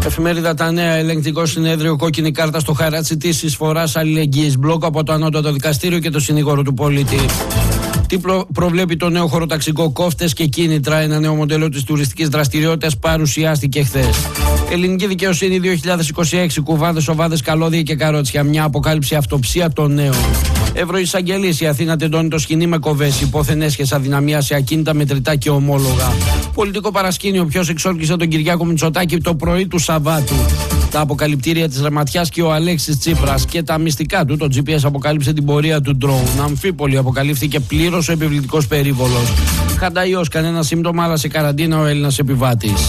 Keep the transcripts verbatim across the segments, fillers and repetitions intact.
Εφημερίδα Τα Νέα, ελεγκτικό συνέδριο, κόκκινη κάρτα στο χαράτσι της εισφοράς αλληλεγγύης. Μπλοκ από το Ανώτατο Δικαστήριο και το συνήγορο του πολίτη. Τι προ... προβλέπει το νέο χωροταξικό, κόφτες και κίνητρα. Ένα νέο μοντέλο της τουριστικής δραστηριότητας παρουσιάστηκε χθες. Ελληνική δικαιοσύνη δύο χιλιάδες είκοσι έξι, κουβάδες, οβάδες, καλώδια και καρότσια. Μια αποκάλυψη, αυτοψία των νέων. Ευρωεισαγγελής, η Αθήνα τεντώνει το σκηνή με κοβές. Υπόθεν έσχες αδυναμία σε ακίνητα, μετρητά και ομόλογα. Πολιτικό παρασκήνιο, ποιος εξόρκισε τον Κυριάκο Μητσοτάκη το πρωί του Σαββάτου. Τα αποκαλυπτήρια της Ρεματιάς και ο Αλέξης Τσίπρας και τα μυστικά του. Το τζι πι ες αποκάλυψε την πορεία του drone. Αμφίπολη, αποκαλύφθηκε πλήρως ο επιβλητικός περίβολος. Χανταϊός, κανένα σύμπτωμα, αλλά σε καραντίνα ο Έλληνας επιβάτης.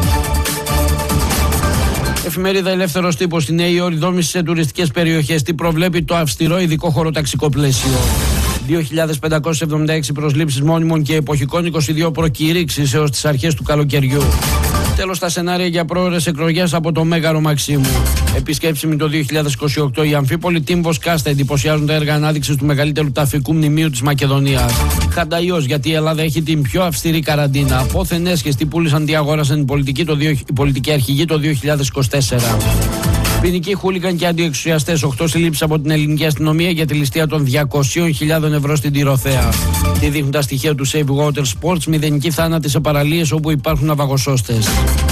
Εφημερίδα Ελεύθερος Τύπος, στη Νέα Υόρκη, δόμηση σε τουριστικές περιοχές. Τι προβλέπει το αυστηρό ειδικό χωροταξικό πλαίσιο. δύο χιλιάδες πεντακόσιες εβδομήντα έξι προσλήψεις μόνιμων και εποχικών, είκοσι δύο προκηρύξεις έως τις αρχές του καλοκαιριού. Τέλος, τα σενάρια για πρόωρες εκλογές από το Μέγαρο Μαξίμου. Επισκέψιμη το δύο χιλιάδες είκοσι οκτώ, η Αμφίπολη, Τύμβος, Κάστα εντυπωσιάζουν τα έργα ανάδειξης του μεγαλύτερου ταφικού μνημείου της Μακεδονίας. Χανταϊός, γιατί η Ελλάδα έχει την πιο αυστηρή καραντίνα. Πόθεν έσχες, τι πούλησαν, τι αγόρασαν οι πολιτικοί, το δύο, οι πολιτικοί αρχηγοί το δύο χιλιάδες είκοσι τέσσερα. Ποινικοί, χούλιγκαν και αντιεξουσιαστές. οκτώ συλλήψεις από την ελληνική αστυνομία για τη ληστεία των διακοσίων χιλιάδων ευρώ στην Τυροθέα. Τι δείχνουν τα στοιχεία του Save Water Sports, μηδενική θάνατη σε παραλίες όπου υπάρχουν ναυαγοσώστες.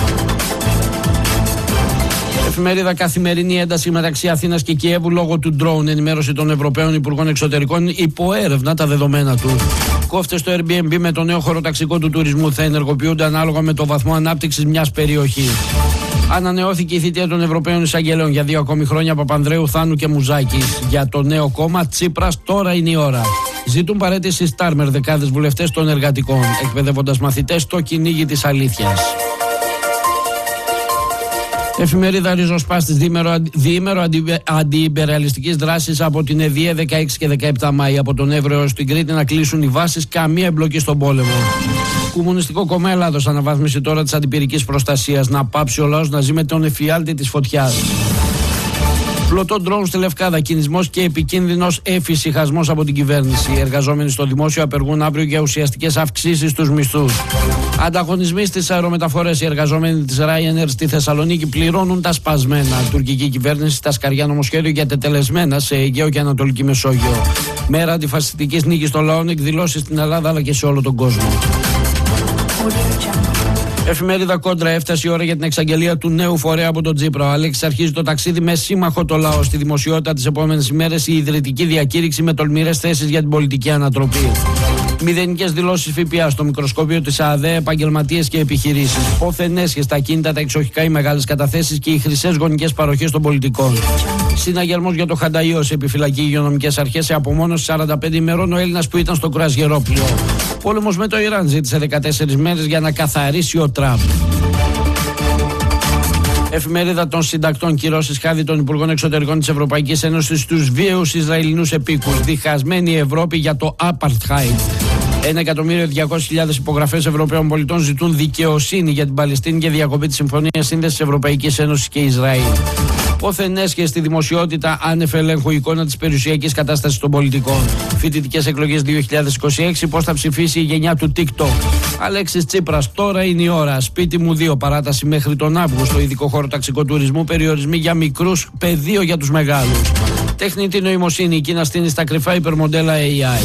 Εφημερίδα Καθημερινή, ένταση μεταξύ Αθήνας και Κιέβου λόγω του drone. Ενημέρωση των Ευρωπαίων Υπουργών Εξωτερικών, υποέρευνα τα δεδομένα του. Κόφτες στο Airbnb με το νέο χωροταξικό του τουρισμού θα ενεργοποιούνται ανάλογα με το βαθμό ανάπτυξης μιας περιοχής. Ανανεώθηκε η θητεία των Ευρωπαίων Εισαγγελέων για δύο ακόμη χρόνια, Παπανδρέου, Θάνου και Μουζάκης. Για το νέο κόμμα Τσίπρας, τώρα είναι η ώρα. Ζητούν παραίτηση Στάρμερ δεκάδες βουλευτές των εργατικών, εκπαιδεύοντας μαθητές στο κυνήγι της αλήθειας. Εφημερίδα Ριζοσπάστης, διήμερο, διήμερο αντι, αντιυμπεραλιστικής δράσης από την ΕΔΙΕ δεκαέξι και δεκαεπτά Μάη. Από τον Εύρο έως την Κρήτη να κλείσουν οι βάσεις, καμία εμπλοκή στον πόλεμο. Κομμουνιστικό Κόμμα Ελλάδος, αναβάθμιση τώρα της αντιπυρικής προστασίας. Να πάψει ο λαός να ζει με τον εφιάλτη της φωτιάς. Πλωτό ντρόουν στη Λευκάδα, κινησμός και επικίνδυνος εφησυχασμός από την κυβέρνηση. Οι εργαζόμενοι στο δημόσιο απεργούν αύριο για ουσιαστικές αυξήσεις στους μισθούς. Ανταγωνισμοί στις αερομεταφορές. Οι εργαζόμενοι της Ryanair στη Θεσσαλονίκη πληρώνουν τα σπασμένα. Τουρκική κυβέρνηση στα σκαριά νομοσχέδιο για τετελεσμένα σε Αιγαίο και Ανατολική Μεσόγειο. Μέρα αντιφασιστικής νίκης των λαών, εκδηλώσεις στην Ελλάδα αλλά και σε όλο τον κόσμο. Εφημερίδα Κόντρα, έφτασε η ώρα για την εξαγγελία του νέου φορέα από τον Τσίπρα. Ο Αλέξης αρχίζει το ταξίδι με σύμμαχο το λαό. Στη δημοσιότητα τις επόμενες ημέρες η ιδρυτική διακήρυξη με τολμηρές θέσεις για την πολιτική ανατροπή. Μηδενικές δηλώσεις ΦΠΑ στο μικροσκόπιο της ΑΔΕ, επαγγελματίες και επιχειρήσεις. Πόθεν έσχες, τα κίνητα, τα εξοχικά, οι μεγάλες καταθέσεις και οι χρυσές γονικές παροχές των πολιτικών. Συναγερμός για το Χανταϊό, σε επιφυλακή υγειονομικές αρχές, σε απομόνωση σαράντα πέντε ημερών ο Έλληνας που ήταν στο κρουαζιερόπλοιο. Πόλεμος με το Ιράν, ζήτησε δεκατέσσερις μέρες για να καθαρίσει ο Τραμπ. Εφημερίδα των Συντακτών, κυρώσεις χάδι των Υπουργών Εξωτερικών της Ευρωπαϊκής Ένωσης στους βίαιους Ισραηλινούς επίκους. Διχασμένη η Ευρώπη για το Apartheid. Ένα εκατομμύριο διακόσιες χιλιάδες υπογραφές Ευρωπαίων πολιτών ζητούν δικαιοσύνη για την Παλαιστίνη και διακοπή της Συμφωνίας Σύνδεσης Ευρωπαϊκής Ένωσης και Ισραήλ. Πόθεν έσχε στη δημοσιότητα άνευ ελέγχου εικόνα της περιουσιακής κατάστασης των πολιτικών. Φοιτητικές εκλογές δύο χιλιάδες είκοσι έξι, πώς θα ψηφίσει η γενιά του TikTok. Αλέξης Τσίπρας, τώρα είναι η ώρα. Σπίτι μου δύο, παράταση μέχρι τον Αύγουστο. Ειδικό χωροταξικό τουρισμού, περιορισμοί για μικρούς, πεδίο για τους μεγάλους. Τεχνητή νοημοσύνη, η Κίνα στείνει στα κρυφά υπερμοντέλα έι άι.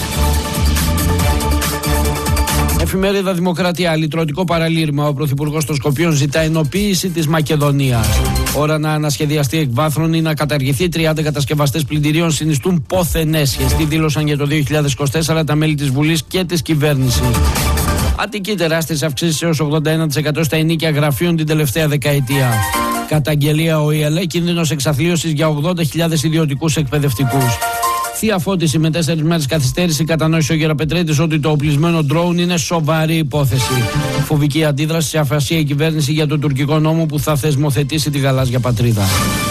Εφημερίδα Δημοκρατία, λυτρωτικό παραλήρημα. Ο Πρωθυπουργός των Σκοπίων ζητά ενοποίηση της Μακεδονίας. Ώρα να ανασχεδιαστεί εκ βάθρων ή να καταργηθεί. τριάντα κατασκευαστές πλυντηρίων συνιστούν πόθεν έσχες. Τι δήλωσαν για το δύο χιλιάδες είκοσι τέσσερα τα μέλη της Βουλής και της κυβέρνησης. Αττική, τεράστιες αυξήσεις έως ογδόντα ένα τοις εκατό στα ενοίκια γραφείων την τελευταία δεκαετία. Καταγγελία ο ΙΕΛΕ, κίνδυνος εξαθλίωσης για ογδόντα χιλιάδες ιδιωτικούς εκπαιδευτικούς. Θεία φώτιση με τέσσερις μέρες καθυστέρηση, κατανόησε ο Γεραπετρέτης ότι το οπλισμένο ντρόουν είναι σοβαρή υπόθεση. Φοβική αντίδραση, σε αφασία η κυβέρνηση για το τουρκικό νόμο που θα θεσμοθετήσει τη γαλάζια πατρίδα.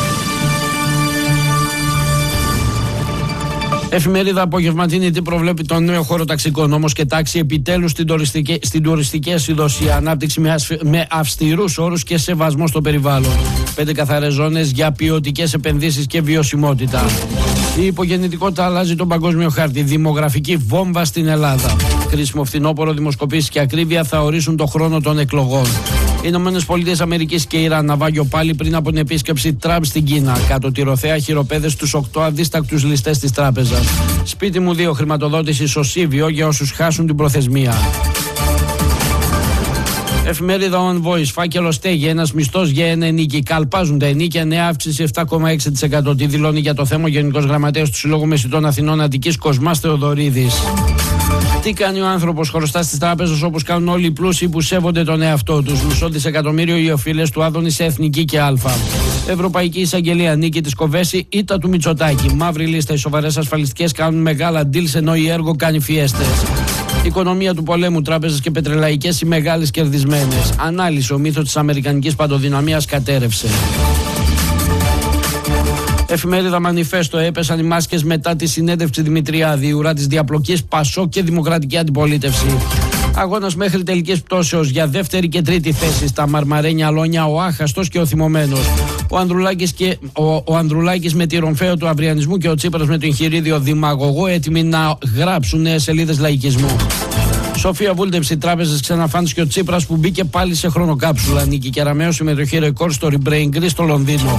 Εφημερίδα Απογευματινή, τι προβλέπει το νέο χωροταξικό νόμος και τάξη επιτέλους στην τουριστική, στην τουριστική ασυδοσία. Ανάπτυξη με, ασφ, με αυστηρούς όρους και σεβασμό στο περιβάλλον. Πέντε καθαρές ζώνες για ποιοτικές επενδύσεις και βιωσιμότητα. Η υπογεννητικότητα αλλάζει τον παγκόσμιο χάρτη. Δημογραφική βόμβα στην Ελλάδα. Κρίσιμο φθινόπωρο, δημοσκοπήσεις και ακρίβεια θα ορίσουν το χρόνο των εκλογών. Οι Ηνωμένες Πολιτείες Αμερικής και Ιράν ναυάγιο πάλι πριν από την επίσκεψη Τραμπ στην Κίνα. Κάτω τη Ροθέα, χειροπέδες στους οκτώ αδίστακτους ληστές της τράπεζας. Σπίτι μου δύο, χρηματοδότηση σωσίβιο για όσους χάσουν την προθεσμία. Εφημερίδα On Voice, φάκελο στέγη, ένας μισθός για ένα ενίκη. Καλπάζουν τα ενίκια, νέα αύξηση επτά κόμμα έξι τοις εκατό. Τι δηλώνει για το θέμα ο Γενικός Γραμματέας του Συλλόγου Μεσητών Αθηνών Αττικής, Κοσμάς Θεοδωρίδης. Τι κάνει ο άνθρωπος, χρωστά στις τράπεζες όπως κάνουν όλοι οι πλούσιοι που σέβονται τον εαυτό τους. Μισό δισεκατομμύριο οι οφείλες του Άδωνη σε Εθνική και Αλφα. Ευρωπαϊκή Εισαγγελία, νίκη της Κοβέση, ήττα του Μητσοτάκη. Μαύρη λίστα, οι σοβαρές ασφαλιστικές κάνουν μεγάλα deals ενώ η Έργο κάνει φιέστες. Οικονομία του πολέμου, τράπεζες και πετρελαϊκές οι μεγάλες κερδισμένες. Ανάλυση, ο μύθος της αμερικανικής παντοδυναμίας κατέρευσε. Εφημερίδα Μανιφέστο, έπεσαν οι μάσκες μετά τη συνέντευξη Δημητριάδη. Η ουρά της διαπλοκής, Πασό και Δημοκρατική Αντιπολίτευση. Αγώνας μέχρι τελικής πτώσεως για δεύτερη και τρίτη θέση. Στα μαρμαρένια αλόνια ο άχαστος και ο θυμωμένος. Ο Ανδρουλάκης, και, ο, ο Ανδρουλάκης με τη ρομφαίο του αυριανισμού και ο Τσίπρας με το εγχειρίδιο δημαγωγό, έτοιμοι να γράψουν νέες σελίδες λαϊκισμού. Σοφία βούλτεψη, τράπεζες ξαναφάντους και ο Τσίπρας που μπήκε πάλι σε χρονοκάψουλα. Νίκη Κεραμέως, συμμετοχή ρεκόρ στο Rebrain Greece στο Λονδίνο.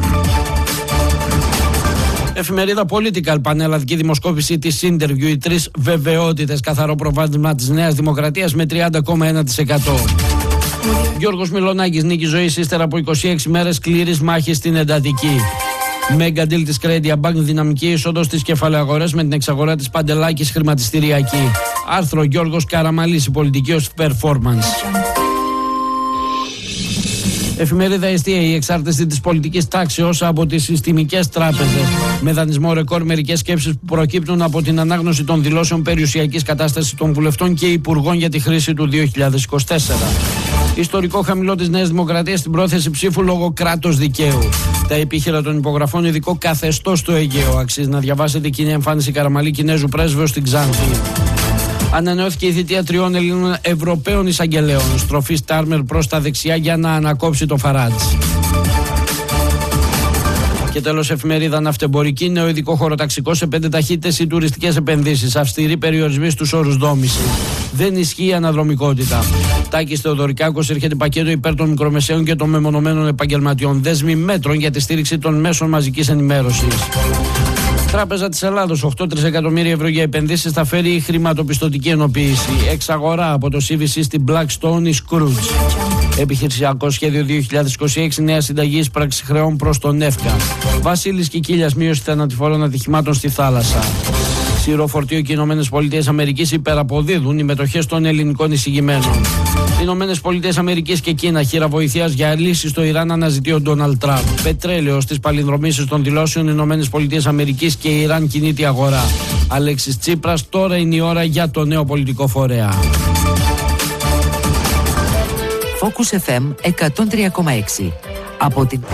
Εφημερίδα Political, πανελλαδική δημοσκόπηση της Interview, οι τρεις βεβαιότητες, καθαρό προβάδισμα της Νέας Δημοκρατίας με τριάντα κόμμα ένα τοις εκατό. Γιώργος Μιλονάκης, νίκη ζωής ύστερα από είκοσι έξι μέρες σκληρής μάχης στην εντατική. Μέγκα deal της Credit Bank, δυναμική είσοδος στις κεφαλαιαγορές με την εξαγορά της Παντελάκης χρηματιστηριακή. Άρθρο Γιώργος Καραμαλής, η πολιτική ως performance. Εφημερίδα Εστία, η εξάρτηση της πολιτικής τάξης από τις συστημικές τράπεζες. Με δανεισμό ρεκόρ, μερικές σκέψεις που προκύπτουν από την ανάγνωση των δηλώσεων περιουσιακής κατάστασης των βουλευτών και υπουργών για τη χρήση του δύο χιλιάδες είκοσι τέσσερα. Ιστορικό χαμηλό της Νέας Δημοκρατίας στην πρόθεση ψήφου λόγω κράτος δικαίου. Τα επίχειρα των υπογραφών, ειδικό καθεστώς στο Αιγαίο. Αξίζει να διαβάσετε κοινή εμφάνιση Καραμαλή Κινέζου πρέσβεω στην Ξάνθη. Ανανεώθηκε η θητεία τριών Ελλήνων Ευρωπαίων εισαγγελέων. Στροφή Στάρμερ προς τα δεξιά για να ανακόψει το Φαράτζ. Και τέλος, εφημερίδα Ναυτεμπορική, νέο ειδικό χωροταξικό σε πέντε ταχύτητες ή τουριστικές επενδύσεις. Αυστηροί περιορισμοί στους όρους δόμηση. Δεν ισχύει η αναδρομικότητα. Τάκης Θεοδωρικάκος, έρχεται πακέτο υπέρ των μικρομεσαίων και των μεμονωμένων επαγγελματιών. Δέσμη μέτρων για τη στήριξη των μέσων μαζικής ενημέρωσης. Τράπεζα της Ελλάδος, οκτώ τρισεκατομμύρια ευρώ για επενδύσεις θα φέρει η χρηματοπιστωτική ενοποίηση. Εξαγορά από το σι βι σι στην Blackstone η Scrooge. Επιχειρησιακό σχέδιο δύο χιλιάδες είκοσι έξι, νέα συνταγή πράξη χρεών προς τον ΕΦΚΑ. Βασίλης Κικίλιας, μείωση θανατηφόρων ατυχημάτων στη θάλασσα. Σιροφορτίο και οι Ηνωμένες Πολιτείες Αμερικής υπεραποδίδουν οι μετοχές των ελληνικών εισηγημένων. Οι Ηνωμένες Πολιτείες Αμερικής και Κίνα, χείρα βοηθείας για λύση στο Ιράν αναζητεί ο Ντόναλντ Τραμπ. Πετρέλαιο στις παλινδρομήσεις των δηλώσεων, οι Ηνωμένες Πολιτείες Αμερικής και η Ιράν κινείται η αγορά. Αλέξης Τσίπρας, τώρα είναι η ώρα για το νέο πολιτικό φορέα. Focus εφ εμ εκατόν τρία κόμμα έξι. Από την